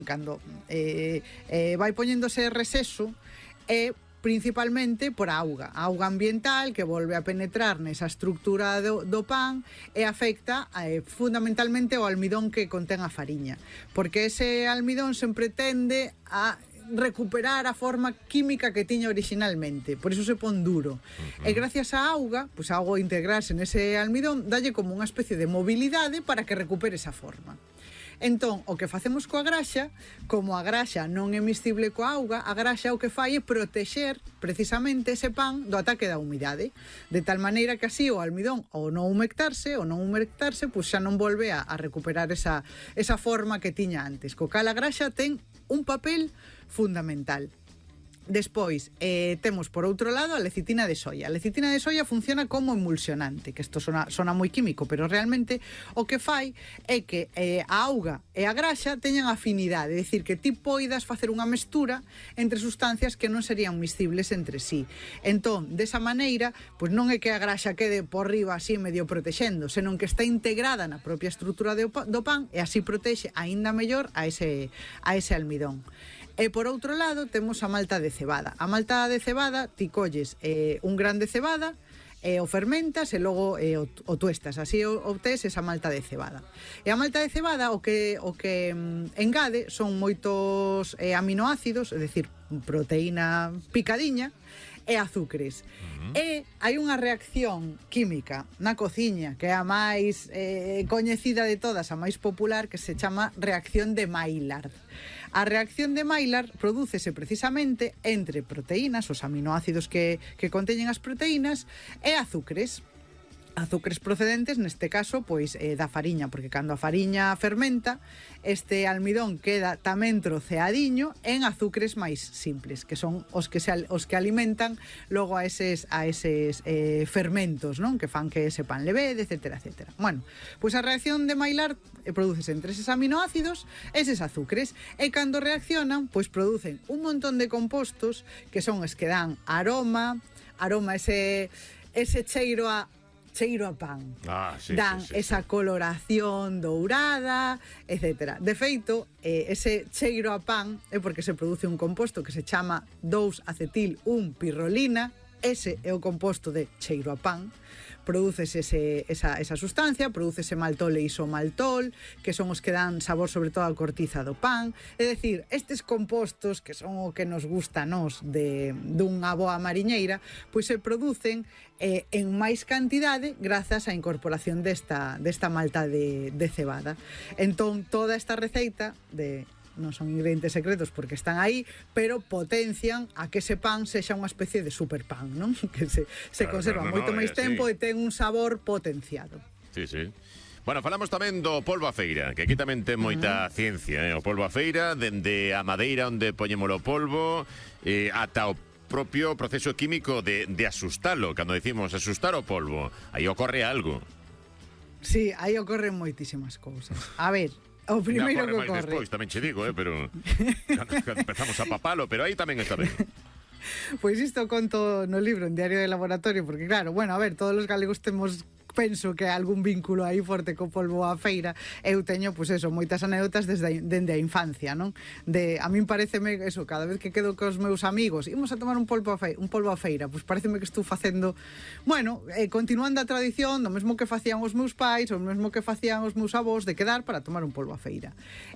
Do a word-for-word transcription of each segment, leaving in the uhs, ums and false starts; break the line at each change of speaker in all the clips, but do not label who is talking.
cando eh, eh, vai poñéndose reseso é principalmente por auga, a auga ambiental que volve a penetrar nesa estructura do, do pan e afecta eh, fundamentalmente o almidón que contén a fariña, porque ese almidón sempre tende a recuperar a forma química que tiña originalmente, por iso se pon duro. Uh-huh. E gracias á auga, pois a auga integrarse nese almidón dalle como unha especie de mobilidade para que recupere esa forma. Entón, o que facemos coa graxa, como a graxa non é miscible coa auga, a graxa o que fai é protexer precisamente ese pan do ataque da humidade, de tal maneira que así o almidón, ao non humectarse, ou non humectarse, pois xa non volve a, a recuperar esa, esa forma que tiña antes. Co cal a graxa ten un papel fundamental. Despois, eh, temos por outro lado a lecitina de soia. A lecitina de soia funciona como emulsionante, que isto sona, sona moi químico, pero realmente o que fai é que eh, a auga e a graxa teñan afinidade, é dicir, que ti poidas facer unha mestura entre sustancias que non serían miscibles entre sí. Entón, desa maneira, pois non é que a graxa quede por riba así medio protexendo, senón que está integrada na propia estrutura do pan e así protexe aínda mellor a ese, a ese almidón. E por outro lado temos a malta de cebada. A malta de cebada ti colles eh, un grán de cebada, e o fermentas e logo eh, o, o tuestas, así obtés esa malta de cebada. E a malta de cebada o que o que mm, engade son moitos eh, aminoácidos, é dicir, proteína picadiña e azúcares. Uh-huh. E hai unha reacción química na cociña que é a máis eh, coñecida de todas, a máis popular, que se chama reacción de Maillard. A reacción de Maillard prodúcese precisamente entre proteínas, os aminoácidos que, que conteñen as proteínas, e azúcares. Azúcares procedentes, neste caso, pois eh, da fariña, porque cando a fariña fermenta, este almidón queda tamén troceadiño en azúcares máis simples, que son os que se, os que alimentan logo a eses a eses eh, fermentos, non? Que fan que ese pan levede, etcétera, etcétera. Bueno, pois a reacción de Maillard eh, produce entre eses aminoácidos eses azúcares, e cando reaccionan, pois producen un montón de compostos que son os que dan aroma, aroma ese ese cheiro a cheiro a pan,
ah, sí,
dan
sí, sí,
esa
sí.
coloración dourada, etcétera. De feito, eh, ese cheiro a pan é porque se produce un composto que se chama dous acetil un pirrolina. Ese é o composto de cheiro a pan. Producese ese, esa, esa sustancia, producese maltol e isomaltol, que son os que dan sabor sobre todo á cortiza do pan. É dicir, estes compostos, que son o que nos gusta a nos de, dunha boa mariñeira, pois se producen eh, en máis cantidade grazas á incorporación desta, desta malta de, de cebada. Entón, toda esta receita de... non son ingredientes secretos porque están aí, pero potencian a que ese pan sexa unha especie de super pan, non? Que se, se claro, conserva no, no, moito no, máis tempo e ten un sabor potenciado.
Sí, sí. Bueno, falamos tamén do polvo a feira, que aquí tamén ten moita uh-huh. ciencia, eh? O polvo a feira, dende a madeira onde poñémolo polvo, eh, ata o propio proceso químico de, de asustalo, cando decimos asustar o polvo, aí ocorre algo.
Sí, aí ocorren moitísimas cousas. A ver, o primeiro que ocorre...
Despois, tamén che digo, eh, pero cando, cando empezamos a papalo, pero aí tamén está ben.
Pois isto conto no libro, en Diario de Laboratorio, porque claro, bueno, a ver, todos os galegos temos... penso que hai algún vínculo aí forte co polvo a feira. Eu teño, pois eso, moitas anécdotas desde dende a infancia, non? De, a min pareceme eso, cada vez que quedo cos meus amigos, imos a tomar un polvo a feira, un polvo a feira, pois pareceme que estou facendo, bueno, eh, continuando a tradición do mesmo que facían os meus pais, o mesmo que facían os meus avós, de quedar para tomar un polvo a feira.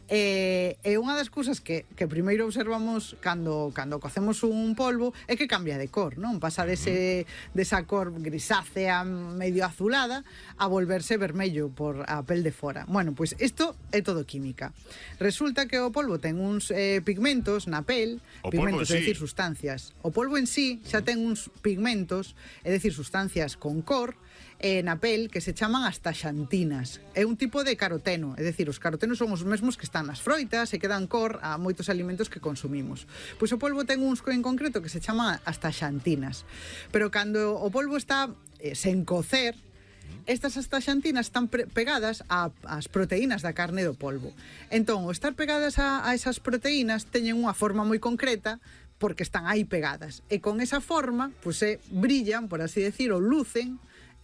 E eh, unha das cousas que, que primeiro observamos cando, cando cocemos un polvo é que cambia de cor, non? Pasa dese, desa cor grisácea, medio azulada, a volverse vermello por a pel de fora. Bueno, pois isto é todo química. Resulta que o polvo ten uns eh, pigmentos na pel,
o
pigmentos, é
sí.
dicir, sustancias. O polvo en sí xa ten uns pigmentos, é dicir, sustancias con cor, eh, na pel que se chaman astaxantinas. É un tipo de caroteno, é dicir, os carotenos son os mesmos que están nas froitas e que dan cor a moitos alimentos que consumimos. Pois o polvo ten uns en concreto que se chaman astaxantinas. Pero cando o polvo está eh, sen cocer, estas astaxantinas están pegadas a, ás proteínas da carne do polvo. Entón, o estar pegadas a, a esas proteínas teñen unha forma moi concreta porque están aí pegadas. E con esa forma, pois, se brillan, por así decir, ou lucen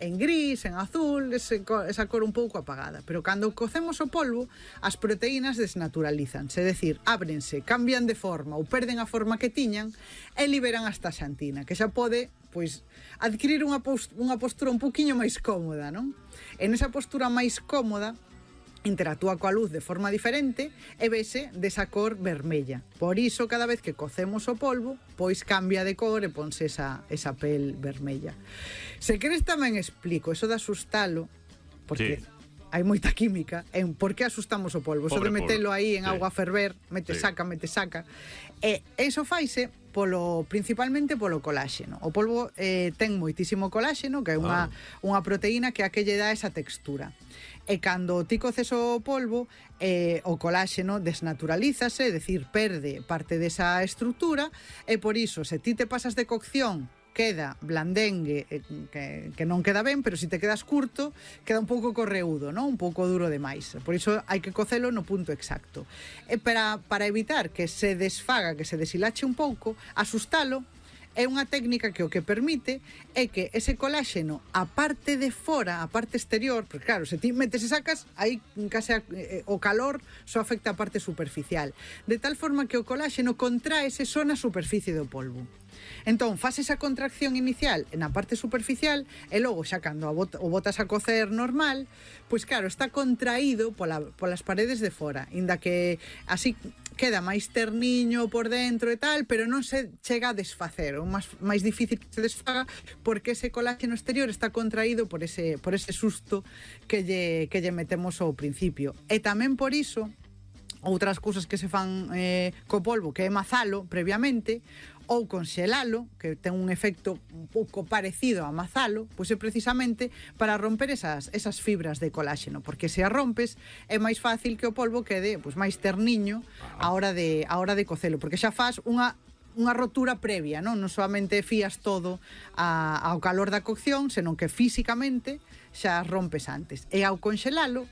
en gris, en azul, ese, esa cor un pouco apagada. Pero cando cocemos o polvo, as proteínas desnaturalizanse, é dicir, ábrense, cambian de forma ou perden a forma que tiñan e liberan a astaxantina, que xa pode pois adquirir unha, post, unha postura un poquinho máis cómoda, non? En esa postura máis cómoda interactúa coa luz de forma diferente e vese desa cor vermella. Por iso, cada vez que cocemos o polvo, pois cambia de cor e ponse esa, esa pel vermella. Se queres tamén explico eso de asustalo, porque sí, hai moita química en por que asustamos o polvo. Eso de metelo aí en sí, auga a ferver, mete sí, saca, mete saca. E eso faise polo, principalmente polo coláxeno. O polvo eh, ten moitísimo coláxeno, que é unha, ah. unha proteína que a que lle dá esa textura. E cando ti coces o polvo, eh, o coláxeno desnaturalízase, é dicir, perde parte desa estrutura, e por iso, se ti te pasas de cocción, queda blandengue, eh, que, que non queda ben, pero se te quedas curto, queda un pouco correudo, non? Un pouco duro demais. Por iso hai que cocelo no punto exacto. E para, para evitar que se desfaga, que se deshilache un pouco, asustalo, é unha técnica que o que permite é que ese coláxeno, a parte de fora, a parte exterior, porque claro, se ti metes e sacas, aí case a, eh, o calor só afecta a parte superficial, de tal forma que o coláxeno contraese só na superficie do polvo. Entón, faz esa contracción inicial na parte superficial e logo xa cando o botas a cocer normal, pois claro, está contraído pola, polas paredes de fora, inda que así queda máis terniño por dentro e tal, pero non se chega a desfacer, o máis, máis difícil que se desfaga porque ese colágeno exterior está contraído por ese, por ese susto que lle, que lle metemos ao principio. E tamén por iso, outras cousas que se fan eh, co polvo, que é mazalo previamente, ou conxelalo, que ten un efecto un pouco parecido a mazalo, pois é precisamente para romper esas, esas fibras de coláxeno, porque se as rompes é máis fácil que o polvo quede pois máis terniño a hora de, a hora de cocelo, porque xa faz unha unha rotura previa, non? Non solamente fías todo a, ao calor da cocción, senón que físicamente xa rompes antes. E ao conxelalo,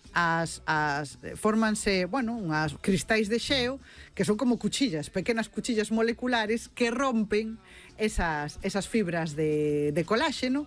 As, as fórmanse, bueno, unhas cristais de xeo que son como cuchillas, pequenas cuchillas moleculares que rompen esas, esas fibras de, de coláxeno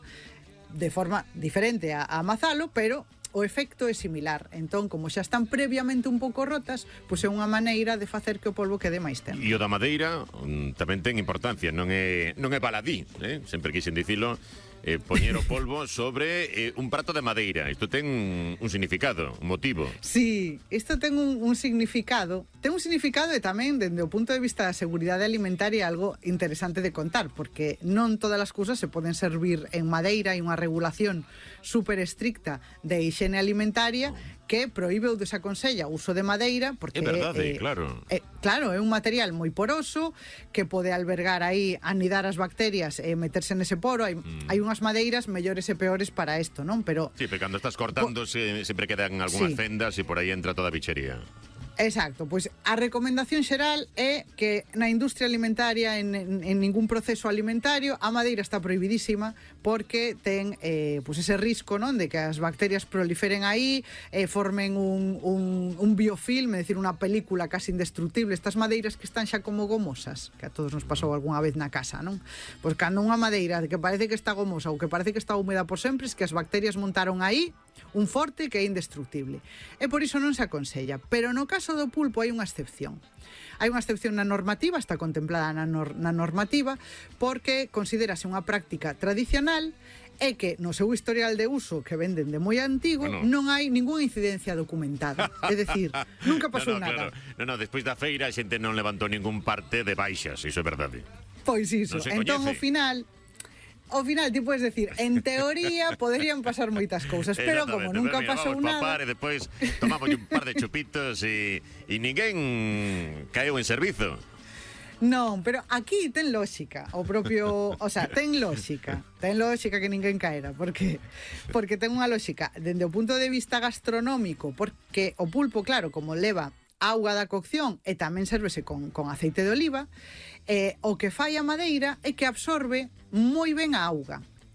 de forma diferente a, a mazalo, pero o efecto é similar. Entón, como xa están previamente un pouco rotas, pois é unha maneira de facer que o polvo quede máis tenro.
E o da madeira um, tamén ten importancia, non é, non é baladí, eh? Sempre quixen dicilo. Eh, poñer o polvo sobre eh, un prato de madeira. Isto ten un significado, un motivo.
Sí, isto ten un, un significado. Ten un significado e tamén, dende o punto de vista da seguridade alimentaria, algo interesante de contar, porque non todas as cousas se poden servir en madeira, e unha regulación super estricta de higiene alimentaria que proíbe ou desaconsella o uso de madeira, porque
é verdade,
eh,
claro.
Eh, claro, é un material moi poroso que pode albergar aí, anidar as bacterias e meterse nese poro. Hai, mm. hai unhas madeiras mellores e peores para isto, non? Pero
sí, pero cando estás cortando se, sempre quedan algunhas sí. fendas e por aí entra toda a bichería.
Exacto, pois a recomendación xeral é que na industria alimentaria, en, en, en ningún proceso alimentario, a madeira está prohibidísima porque ten eh, pois ese risco, non, de que as bacterias proliferen aí, eh, formen un, un, un biofilm, é dicir, unha película casi indestructible. Estas madeiras que están xa como gomosas, que a todos nos pasou algunha vez na casa, non? Pois cando unha madeira que parece que está gomosa ou que parece que está húmeda por sempre, es que as bacterias montaron aí un forte que é indestructible. E por iso non se aconsella. Pero no caso do pulpo hai unha excepción. Hai unha excepción na normativa, está contemplada na, nor na normativa, porque considerase unha práctica tradicional e que no seu historial de uso que venden de moi antigo bueno. non hai ninguna incidencia documentada. É dicir, nunca pasou
no, no,
nada.
Claro. No, no, despois da feira a xente non levantou ningún parte de baixas, iso é verdade.
Pois iso.
No
entón, ao final... Ao final, ti podes decir, en teoría poderían pasar moitas cousas, pero como nunca pasou nada...
Papar, e depois tomamos un par de chupitos e, e ninguén caeu en servizo.
Non, pero aquí ten lógica, o propio, o sea, ten lógica, ten lógica que ninguén caera, porque porque ten unha lógica dende o punto de vista gastronómico, porque o pulpo, claro, como leva auga da cocción e tamén sérvese con, con aceite de oliva, eh, o que fai a madeira é que absorbe moi ben a auga.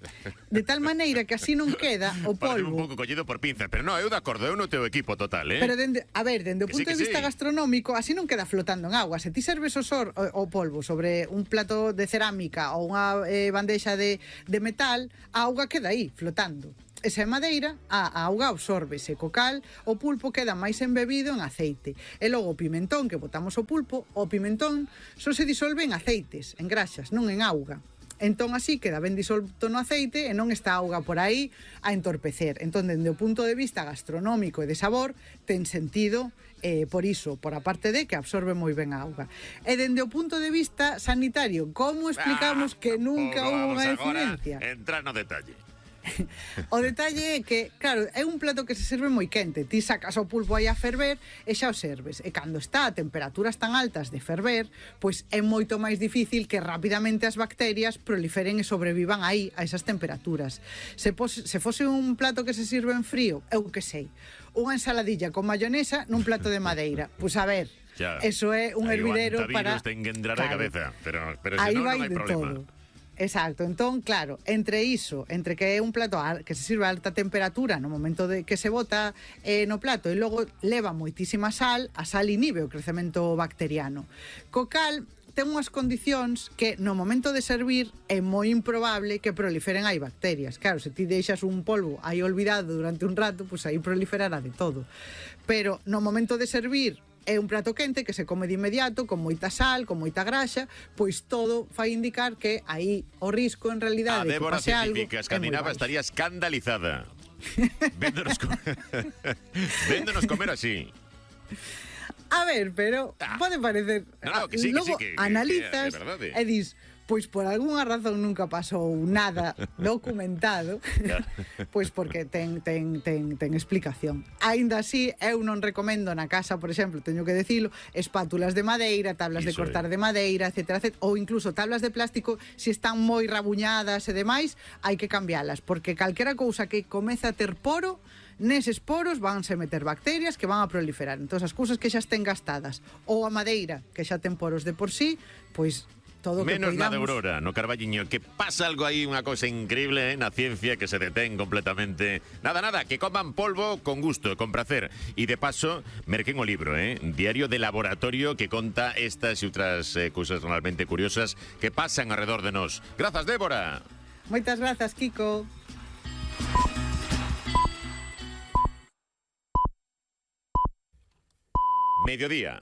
De tal maneira que así non queda o
Parece un
polvo.
pouco collido por pinzas, pero no, eu de acordo, eu no teu equipo total, eh?
Pero, dende, a ver, dende o
Que
punto
sí,
de
que
vista
sí.
gastronómico, así non queda flotando en agua. Se ti serves o, sor, o, o polvo sobre un plato de cerámica ou unha eh, bandexa de, de metal, a auga queda aí, flotando. E se é madeira, a, a auga absórbese, co cal o pulpo queda máis embebido en aceite. E logo o pimentón, que botamos o pulpo, o pimentón só se disolve en aceites, en graxas, non en auga. Entón así queda ben disolto no aceite e non está a auga por aí a entorpecer. Entón, dende o punto de vista gastronómico e de sabor, ten sentido eh, por iso, por a parte de que absorbe moi ben a auga. E dende o punto de vista sanitario, como explicamos
Ah,
que nunca
tampouco
houve
vamos
unha
agora
incidencia?
entrar no detalle.
O detalle é que, claro, é un plato que se serve moi quente. Ti sacas o pulpo aí a ferver e xa o serves. E cando está a temperaturas tan altas de ferver, pois é moito máis difícil que rapidamente as bacterias proliferen e sobrevivan aí a esas temperaturas. Se, pos, se fose un plato que se sirve en frío, eu que sei, unha ensaladilla con mayonesa nun plato de madeira. Pois a ver,
Ya.
eso é un
Aí o
hervidero para...
antavirus te engendrar a
Claro.
cabeza, pero, pero
Aí
se non,
vai
non hai
de
problema.
todo. Exacto, entón, claro, entre iso, entre que é un plato a- que se sirve a alta temperatura no momento de que se bota eh, no plato e logo leva moitísima sal, a sal inhibe o crecemento bacteriano. Co cal, ten unhas condicións que no momento de servir é moi improbable que proliferen aí bacterias. Claro, se ti deixas un polvo aí olvidado durante un rato, pois aí proliferará de todo. Pero no momento de servir é un prato quente que se come de inmediato, con moita sal, con moita graxa, pois todo fai indicar que aí o risco en
A
realidade que
Débora
pase algo
científica
é moi
escandinava
baixo.
estaría escandalizada. Véndonos, co Véndonos comer así.
A ver, pero
Ah.
pode parecer...
No, no, que sí, que
Logo
sí, que- que-
analizas
que é verdade.
e dis, pois por algunha razón nunca pasou nada documentado, pois porque ten, ten, ten, ten explicación. Aínda así, eu non recomendo na casa, por exemplo, teño que decilo, espátulas de madeira, tablas de
Iso
cortar
é.
de madeira, etcétera, etcétera, ou incluso tablas de plástico, se están moi rabuñadas e demais, hai que cambialas, porque calquera cousa que comeza a ter poro, neses poros vanse meter bacterias que van a proliferar. Entón, as cousas que xa estén gastadas, ou a madeira, que xa ten poros de por sí, pois todo o que
Menos na de
poidamos...
Aurora, no Carballiño, que pasa algo aí, unha cosa increíble, eh, na ciencia que se detén completamente. Nada, nada, que coman polvo con gusto, con placer. E de paso, merquen o libro, eh, Diario de Laboratorio, que conta estas e outras eh, cousas realmente curiosas que pasan alrededor de nós. Grazas, Débora.
Moitas grazas, Kiko.
Mediodía.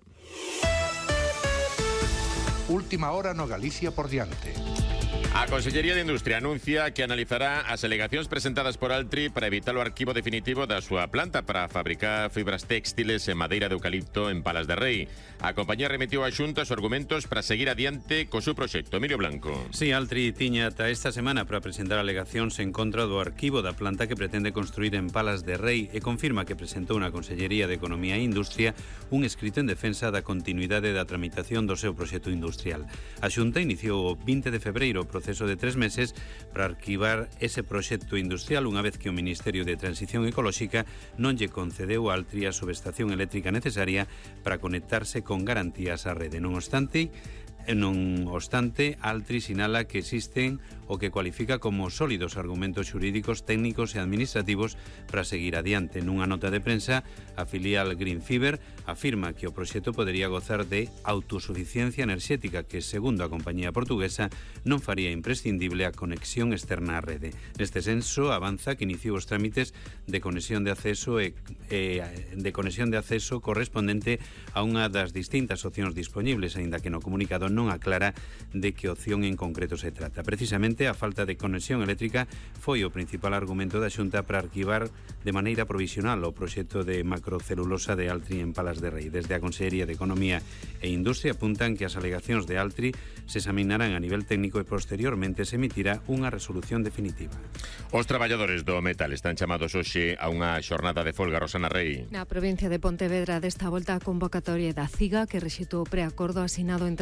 Última hora no Galicia por diante.
A Consellería de Industria anuncia que analizará as alegacións presentadas por Altri para evitar o arquivo definitivo da súa planta para fabricar fibras textiles en madeira de eucalipto en Palas de Rei. A compañía remitiu a Xunta os argumentos para seguir adiante co seu proxecto. Emilio Blanco.
Sí, Altri tiña ata esta semana para presentar alegacións en contra do arquivo da planta que pretende construir en Palas de Rei e confirma que presentou na Consellería de Economía e Industria un escrito en defensa da continuidade da tramitación do seu proxecto industrial. A Xunta iniciou o vinte de febreiro o proceso de tres meses para arquivar ese proxecto industrial unha vez que o Ministerio de Transición Ecolóxica non lle concedeu a Altri a subestación eléctrica necesaria para conectarse con garantías á rede. Non obstante, Non obstante, Altri sinala que existen o que cualifica como sólidos argumentos xurídicos, técnicos e administrativos para seguir adiante. Nunha nota de prensa, a filial Green Fiber afirma que o proxecto podería gozar de autosuficiencia enerxética que, segundo a compañía portuguesa, non faría imprescindible a conexión externa á rede. Neste senso, avanza que iniciou os trámites de conexión de acceso e, e de conexión de acceso correspondente a unha das distintas opcións disponibles, aínda que no comunicado non aclara de que opción en concreto se trata. Precisamente, a falta de conexión eléctrica foi o principal argumento da Xunta para arquivar de maneira provisional o proxecto de macrocelulosa de Altri en Palas de Rei. Desde a Consellería de Economía e Industria apuntan que as alegacións de Altri se examinarán a nivel técnico e posteriormente se emitirá unha resolución definitiva.
Os traballadores do metal están chamados hoxe a unha xornada de folga. Rosana Rei.
Na provincia de Pontevedra, desta volta a convocatoria da CIGA, que rexetou o preacordo asinado entre a patronal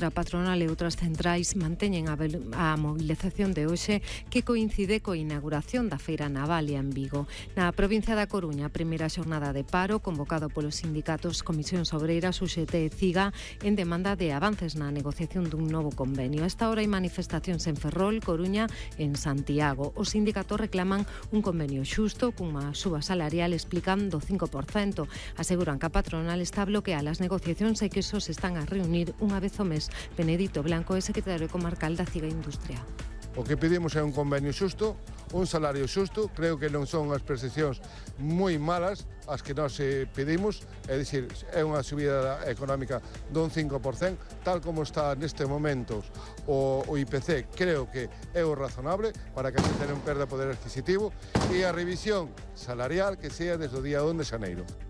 patronal e outras centrais manteñen a, a mobilización de hoxe, que coincide coa inauguración da Feira Navalia en Vigo. Na provincia da Coruña, a primeira xornada de paro convocado polos sindicatos Comisións Obreiras, U X T e CIGA en demanda de avances na negociación dun novo convenio. A esta hora hai manifestacións en Ferrol, Coruña e en Santiago. Os sindicatos reclaman un convenio xusto cunha suba salarial, explican, do cinco por cento. Aseguran que a patronal está a bloquear as negociacións e que só se están a reunir unha vez ao mes. Benedito Blanco é secretario comarcal da CIGA Industria.
O que pedimos é un convenio xusto, un salario xusto. Creo que non son as percepcións moi malas as que nós pedimos, é dicir, é unha subida económica dun cinco por cento, tal como está neste momento o, o I P C, creo que é o razonable para que a xente non perda poder adquisitivo, e a revisión salarial que sea desde o día once de xaneiro.